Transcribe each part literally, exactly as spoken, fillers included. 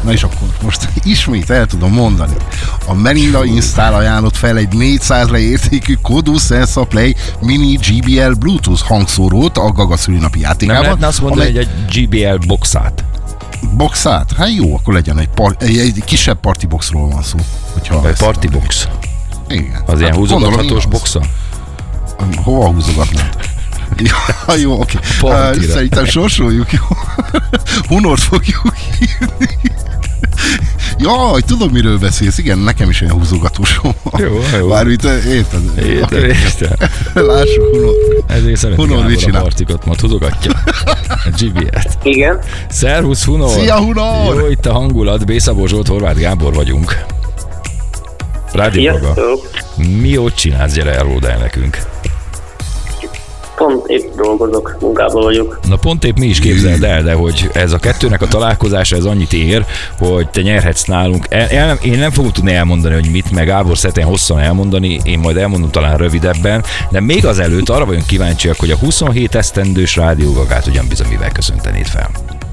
Na és akkor most ismét el tudom mondani. A Melinda Install ajánlott fel egy négyszáz leértékű Kodu SensaPlay Mini gé bé el Bluetooth hangszórót a Gaga szülinapi játékában. Nem lehetne azt mondani, amely... hogy egy gé bé el boxát? Boxát? Hát jó, akkor legyen egy, par, egy, egy kisebb partiboxról van szó. Egy partibox? Igen. Az hát ilyen húzogathatós boxa? Hova húzogatnád? Ja, jó, oké. Okay. Uh, szerintem sorsoljuk, jó? Hunort fogjuk hívni. Jaj, tudom, miről beszélsz. Igen, nekem is olyan húzogatósom van. Jó, jó. Bármit, érted? Érted, okay. érted. Lássuk, Hunor. Ezért szeretem Gábor a partikot, majd húzogatja a gé bé el-t. Igen. Szervusz, Hunor. Szia, Hunor. Jó, itt a hangulat. B-Szabó Zsolt, Horváth Gábor vagyunk. Rádió Gaga. Mi ott csinálsz? Gyere, elród el nekünk. Pont épp dolgozok, munkában vagyok. Na pont épp mi is képzeld el, de hogy ez a kettőnek a találkozása, ez annyit ér, hogy te nyerhetsz nálunk. El, el, én nem fogom tudni elmondani, hogy mit, meg Gábor szeretné hosszan elmondani, én majd elmondom talán rövidebben, de még azelőtt arra vagyunk kíváncsiak, hogy a huszonhét esztendős Rádió Gagát ugyan bizony mivel köszöntenéd fel.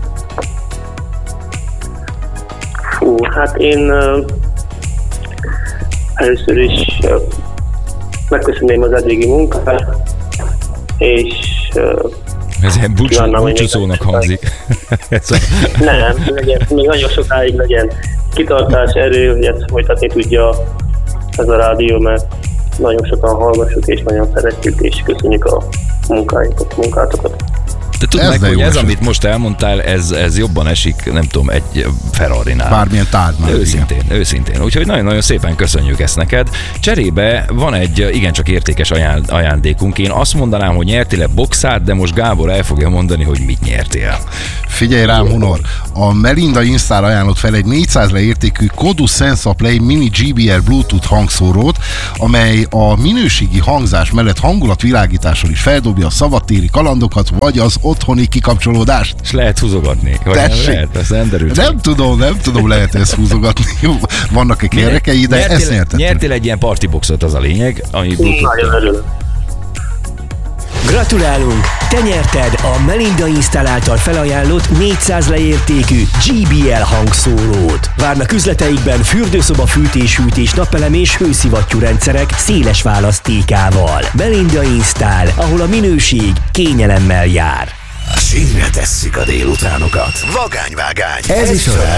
Fú, hát én uh, először is uh, megköszönném az eddigi munkát, és uh, ez ilyen búcsú, búcsúszónak hangzik. Nem, legyen, még nagyon sokáig legyen kitartás, erő, hogy ezt folytatni tudja ez a rádió, mert nagyon sokan hallgassuk, és nagyon szeretjük, és köszönjük a munkáitokat, munkátokat. Te tudd meg, hogy ez, amit most elmondtál, ez, ez jobban esik, nem tudom, egy Ferrarinál. Bármilyen tárgynál. Őszintén, igen. őszintén. Úgyhogy nagyon-nagyon szépen köszönjük ezt neked. Cserébe van egy igencsak értékes ajándékunk. Én azt mondanám, hogy nyertél boxát, de most Gábor el fogja mondani, hogy mit nyertél. Figyelj rám, Hunor! A Melinda Install ajánlott fel egy négyszáz leértékű Kodu SensaPlay Mini gé bé el Bluetooth hangszórót, amely a minőségi hangzás mellett hangulatvilágítással is feldobja a szabadtéri kalandokat, vagy az otthoni kikapcsolódást. És lehet húzogatni. Tessék. Lehet, ez nem derült. Nem tudom, nem tudom, lehet ezt húzogatni. Vannak-e kérdekei, de nyertél, ezt nyertettem. Nyertél egy ilyen partiboxot, az a lényeg, ami Bluetooth. Gratulálunk! Te nyerted a Melinda Install által felajánlott négyszáz leértékű gé bé el hangszórót. Várnak üzleteikben fürdőszoba fűtés-hűtés, napelem és hőszivattyú rendszerek széles választékával. Melinda Install, ahol a minőség kényelemmel jár. Sínre tesszük a délutánokat. Vagányvágány. Ez is a